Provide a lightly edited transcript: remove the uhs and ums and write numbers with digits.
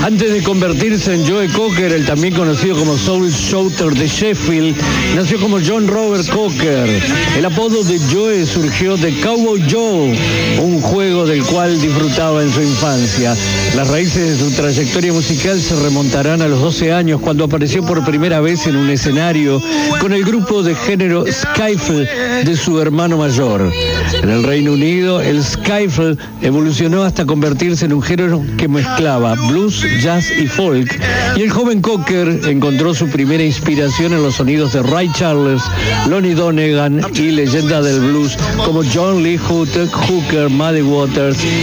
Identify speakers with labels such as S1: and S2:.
S1: Antes de convertirse en Joe Cocker, el también conocido como Soul Shooter de Sheffield, nació como John Robert Cocker. El apodo de Joe surgió de Cowboy Joe, un juego del cual disfrutaba en su infancia. Las raíces de su trayectoria musical se remontarán a los 12 años, cuando apareció por primera vez en un escenario con el grupo de género skiffle de su hermano mayor. En el Reino Unido, el skiffle evolucionó hasta convertirse en un género que mezclaba blues, jazz y folk, y el joven Cocker encontró su primera inspiración en los sonidos de Ray Charles, Lonnie Donegan y leyendas del blues como John Lee Hooker, Muddy Waters